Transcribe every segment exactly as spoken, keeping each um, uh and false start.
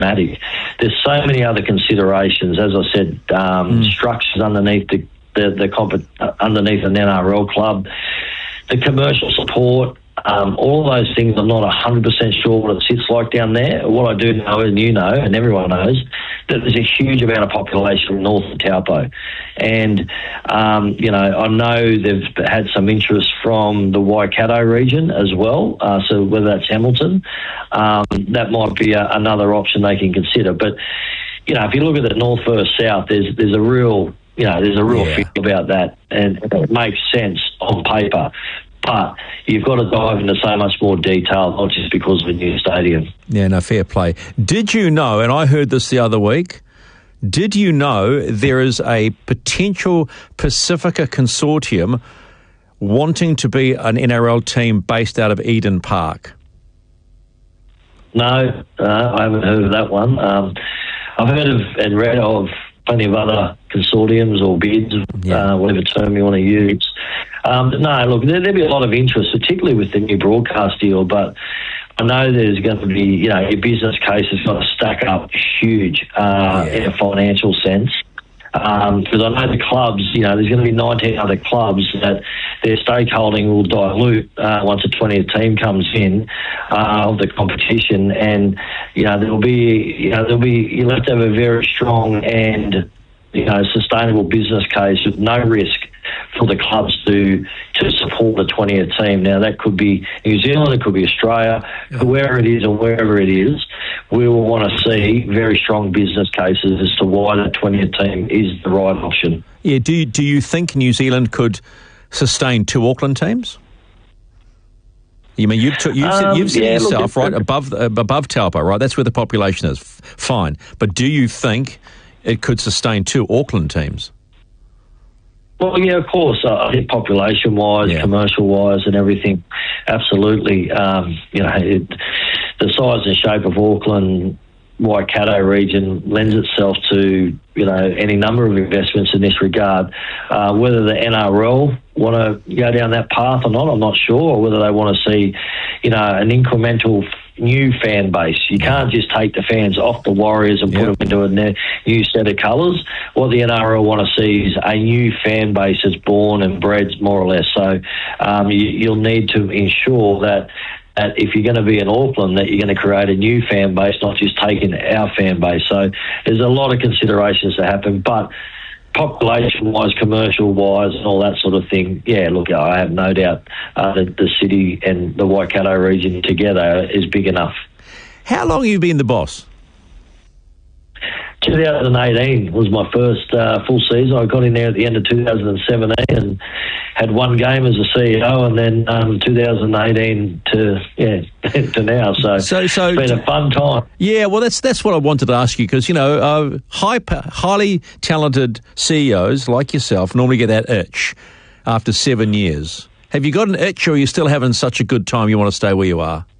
problematic. There's so many other considerations. As I said, um, mm. structures underneath the the, the comp- underneath an N R L club, the commercial support. Um, all of those things, I'm not one hundred percent sure what it sits like down there. What I do know, and you know, and everyone knows, that there's a huge amount of population north of Taupo. And, um, you know, I know they've had some interest from the Waikato region as well, uh, so whether that's Hamilton, um, that might be a, another option they can consider. But, you know, if you look at the north versus south, there's, there's a real, you know, there's a real yeah. feel about that, and it makes sense on paper. But you've got to dive into so much more detail, not just because of a new stadium. Yeah, no, fair play. Did you know, and I heard this the other week, did you know there is a potential Pacifica consortium wanting to be an N R L team based out of Eden Park? No, uh, I haven't heard of that one. Um, I've heard of and read of plenty of other consortiums or bids, yeah. uh, whatever term you want to use. Um, but no, look, there, there'll be a lot of interest, particularly with the new broadcast deal, but I know there's going to be, you know, your business case has got to stack up huge uh, yeah. in a financial sense. Um, because I know the clubs, you know, there's going to be nineteen other clubs that their stakeholding will dilute uh, once a twentieth team comes in uh, of the competition, and you know there'll be, you know, there'll be you'll have to have a very strong and you know sustainable business case with no risk for the clubs to to support the twentieth team. Now that could be New Zealand, it could be Australia, yeah. whoever it is and wherever it is. We will want to see very strong business cases as to why the twentieth team is the right option. Yeah, do you, do you think New Zealand could sustain two Auckland teams? You mean you've t- you've, um, you've said yeah, yourself look, right above uh, above Taupo, right? That's where the population is. F- fine, but do you think it could sustain two Auckland teams? Well, yeah, of course. Uh, I think population-wise, yeah. commercial-wise, and everything, absolutely. Um, you know, it, the size and shape of Auckland, Waikato region lends itself to, you know, any number of investments in this regard. Uh, whether the N R L want to go down that path or not, I'm not sure, or whether they want to see, you know, an incremental new fan base. You can't just take the fans off the Warriors and put yep. them into a new set of colours. What the N R L want to see is a new fan base that's born and bred, more or less. So um, you, you'll need to ensure that that if you're going to be in Auckland, that you're going to create a new fan base, not just taking our fan base. So there's a lot of considerations to happen, but population-wise, commercial-wise, and all that sort of thing, yeah, look, I have no doubt uh, that the city and the Waikato region together is big enough. How long have you been the boss? twenty eighteen was my first uh, full season. I got in there at the end of two thousand seventeen and had one game as a C E O, and then um, two thousand eighteen to yeah to now. So, so, so it's been a fun time. Yeah, well, that's that's what I wanted to ask you, because you know, uh, high, highly talented C E Os like yourself normally get that itch after seven years. Have you got an itch, or are you still having such a good time you want to stay where you are?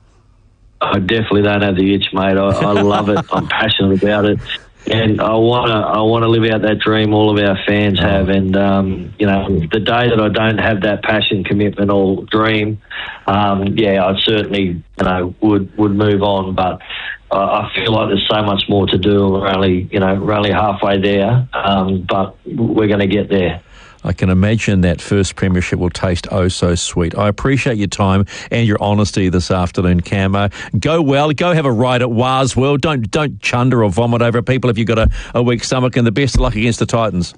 I definitely don't have the itch, mate. I, I love it. I'm passionate about it, and I want to. I want to live out that dream all of our fans have. And um, you know, the day that I don't have that passion, commitment, or dream, um, yeah, I certainly, you know, would would move on. But uh, I feel like there's so much more to do. We're only, you know, we're only halfway there, um, but we're going to get there. I can imagine that first premiership will taste oh so sweet. I appreciate your time and your honesty this afternoon, Camo. Go well. Go have a ride at Wars World. Don't don't chunder or vomit over people if you've got a, a weak stomach, and the best of luck against the Titans.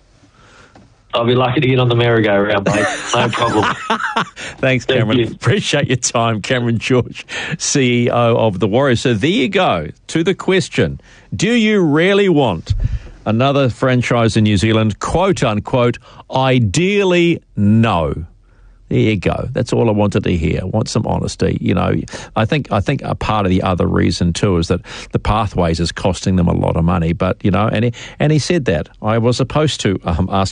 I'll be lucky to get on the merry-go-round, mate. No problem. Thanks, Cameron. Thank you. Appreciate your time, Cameron George, C E O of the Warriors. So there you go. To the question, do you really want another franchise in New Zealand, quote unquote, ideally no. There you go. That's all I wanted to hear. I want some honesty. You know, I think I think a part of the other reason too is that the Pathways is costing them a lot of money. But, you know, and he, and he said that. I was supposed to um, ask